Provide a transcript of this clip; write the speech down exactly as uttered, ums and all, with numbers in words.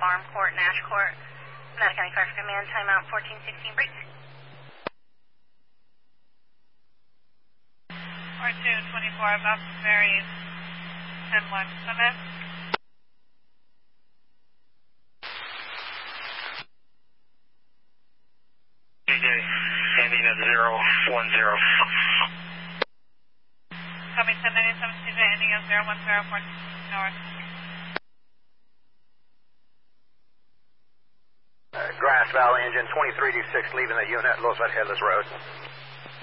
Farm Court, Nash Court. Nevada County Fire Command, timeout fourteen sixteen, brief. four two twenty-four, Boston Ferry, ten one, come in. D J, ending at zero one zero. Copy ten ninety-seven, C J, ending at zero one zero, four north. Uh, Grass Valley Engine twenty-three D six leaving the unit, Lozette Headless Road.